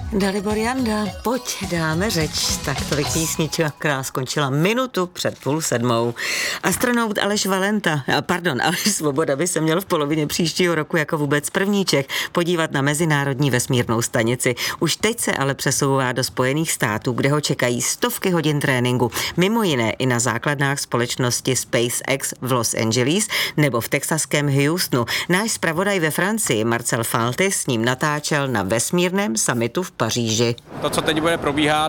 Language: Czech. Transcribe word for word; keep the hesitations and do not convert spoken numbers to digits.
Dalibor Janda, pojď, dáme řeč. Tak tolik písnička, která skončila minutu před půl sedmou. Astronaut Aleš Valenta, pardon, Aleš Svoboda by se měl v polovině příštího roku jako vůbec první Čech podívat na Mezinárodní vesmírnou stanici. Už teď se ale přesouvá do Spojených států, kde ho čekají stovky hodin tréninku. Mimo jiné i na základnách společnosti SpaceX v Los Angeles nebo v texaském Houstonu. Náš zpravodaj ve Francii Marcel Falty s ním natáčel na vesmírném summitu v Paříži. To, co teď bude probíhat,